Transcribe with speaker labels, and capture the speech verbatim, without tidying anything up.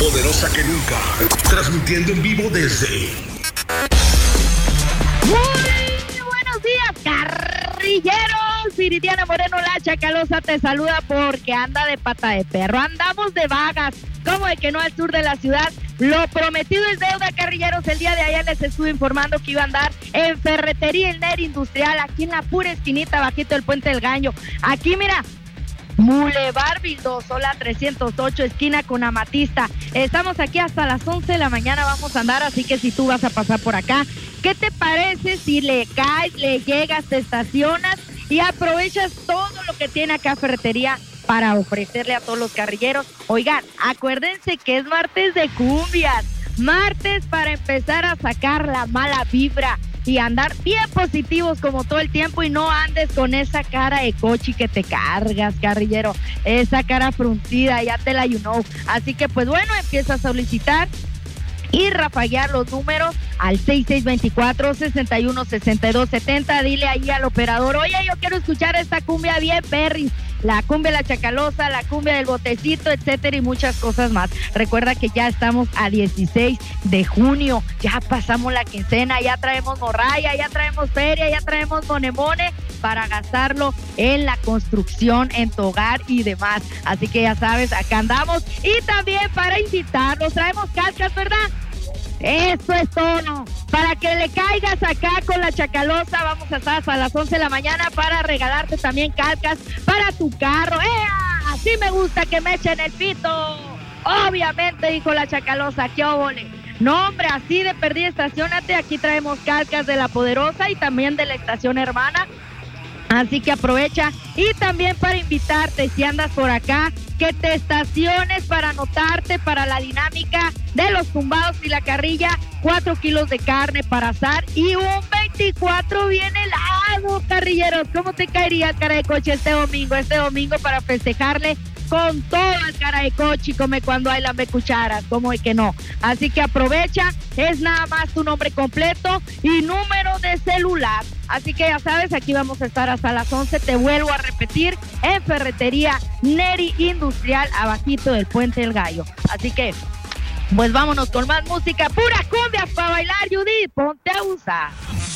Speaker 1: poderosa que nunca, transmitiendo en vivo desde...
Speaker 2: Muy buenos días, carrilleros. Viridiana Moreno, la Chacalosa, te saluda porque anda de pata de perro. Andamos de vagas, como de que no al sur de la ciudad. Lo prometido es deuda, carrilleros. El día de ayer les estuve informando que iba a andar en Ferretería El Neri Industrial, aquí en la pura esquinita, bajito del Puente del Gaño. Aquí, mira, Boulevard Vildosola trescientos ocho, esquina con Amatista. Estamos aquí hasta las once de la mañana, vamos a andar, así que si tú vas a pasar por acá, ¿qué te parece si le caes, le llegas, te estacionas y aprovechas todo lo que tiene acá Ferretería para ofrecerle a todos los carrilleros? Oigan, acuérdense que es martes de cumbias, martes para empezar a sacar la mala vibra y andar bien positivos como todo el tiempo, y no andes con esa cara de cochi que te cargas, carrillero, esa cara fruncida, ya te la you know. Así que pues bueno, empieza a solicitar y rafaguear los números al seis seis dos cuatro, seis uno, seis dos siete cero. Dile ahí al operador, oye, yo quiero escuchar esta cumbia bien perris, la cumbia de la Chacalosa, la cumbia del botecito, etcétera, y muchas cosas más. Recuerda que ya estamos a dieciséis de junio, ya pasamos la quincena, ya traemos morralla, ya traemos feria, ya traemos monemone para gastarlo en la construcción, en tu hogar y demás. Así que ya sabes, acá andamos. Y también para invitarlos, traemos calcas, ¿verdad? Eso es todo. Para que le caigas acá con la Chacalosa, vamos a estar hasta las once de la mañana para regalarte también calcas para tu carro. ¡Ea! Así me gusta que me echen el pito. Obviamente, dijo la Chacalosa, ¡qué óvole! No, hombre, así de perdida, estacionate. Aquí traemos calcas de La Poderosa y también de la estación hermana. Así que aprovecha. Y también para invitarte, si andas por acá, que te estaciones para anotarte para la dinámica de los tumbados y la carrilla. Cuatro kilos de carne para asar y un veinticuatro bien helado, carrilleros. ¿Cómo te caería el cara de coche este domingo? Este domingo para festejarle con todo el cara de coche, come cuando hay lambe cucharas, como de que no. Así que aprovecha, es nada más tu nombre completo y número de celular. Así que ya sabes, aquí vamos a estar hasta las once, te vuelvo a repetir, en Ferretería Neri Industrial, abajito del Puente del Gallo. Así que, pues vámonos con más música, pura cumbia para bailar, Judith, ponte a usar.